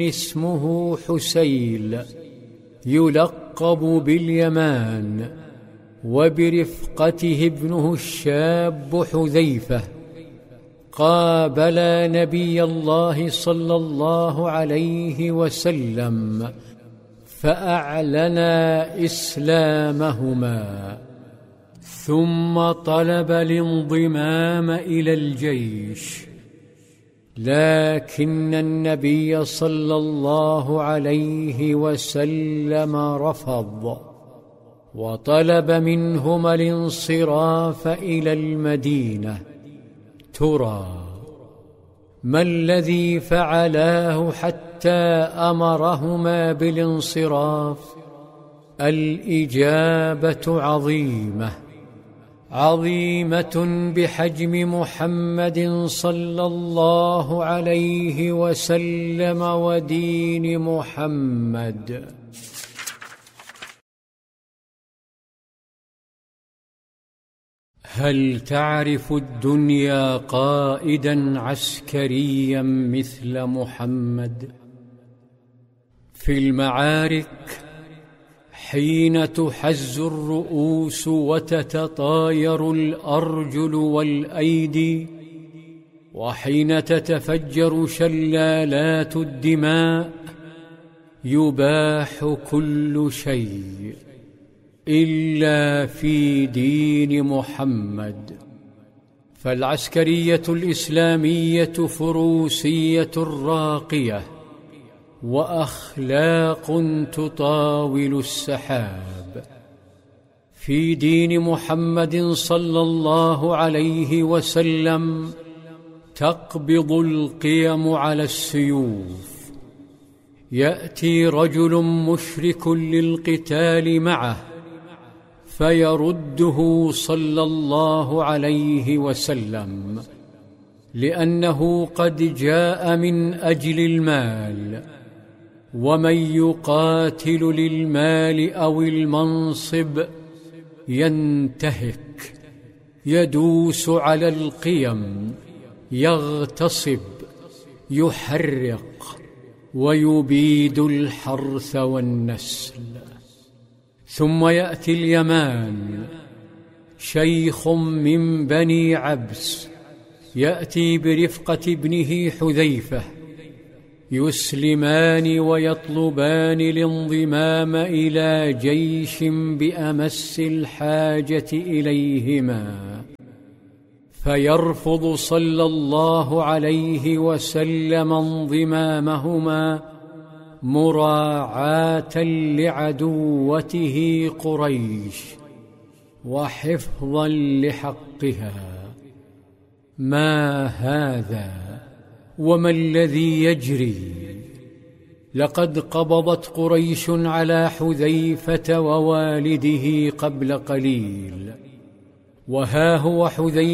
اسمه حسيل يلقب باليمان، وبرفقته ابنه الشاب حذيفة، قابلا نبي الله صلى الله عليه وسلم فأعلنا إسلامهما، ثم طلب الانضمام إلى الجيش، لكن النبي صلى الله عليه وسلم رفض، وطلب منهما الانصراف إلى المدينة. ترى ما الذي فعلاه حتى أمرهما بالانصراف؟ الإجابة عظيمة بحجم محمد صلى الله عليه وسلم ودين محمد. هل تعرف الدنيا قائدا عسكريا مثل محمد؟ في المعارك حين تحز الرؤوس وتتطاير الأرجل والأيدي، وحين تتفجر شلالات الدماء، يباح كل شيء إلا في دين محمد. فالعسكرية الإسلامية فروسية راقية، وأخلاق تطاول السحاب. في دين محمد صلى الله عليه وسلم تقبض القيم على السيوف. يأتي رجل مشرك للقتال معه فيرده صلى الله عليه وسلم، لأنه قد جاء من أجل المال، ومن يقاتل للمال أو المنصب ينتهك، يدوس على القيم، يغتصب، يحرق، ويبيد الحرث والنسل. ثم يأتي اليمان، شيخ من بني عبس يأتي برفقة ابنه حذيفة، يسلمان ويطلبان الانضمام إلى جيش بأمس الحاجة إليهما، فيرفض صلى الله عليه وسلم انضمامهما مراعاة لعدوته قريش وحفظا لحقها. ما هذا وما الذي يجري؟ لقد قبضت قريش على حذيفة ووالده قبل قليل، وها هو حذيفة